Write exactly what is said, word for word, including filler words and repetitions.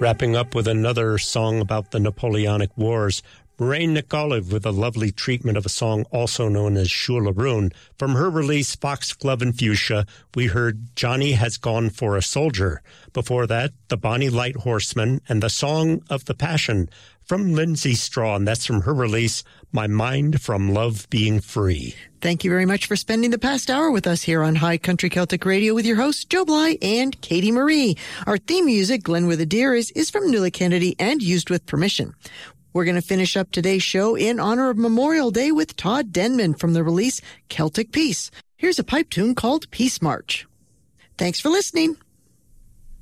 Wrapping up with another song about the Napoleonic Wars, Maureen Nikolov with a lovely treatment of a song also known as Shularoon. From her release, Foxglove and Fuchsia, we heard Johnny Has Gone for a Soldier. Before that, the Bonnie Light Horseman and the Song of the Passion from Lindsay Straw, and that's from her release, My Mind from Love Being Free. Thank you very much for spending the past hour with us here on High Country Celtic Radio with your hosts, Joe Bly and Katie Marie. Our theme music, Glen with a Deer, is, is from Nuala Kennedy and used with permission. We're going to finish up today's show in honor of Memorial Day with Todd Denman from the release Celtic Peace. Here's a pipe tune called Peace March. Thanks for listening.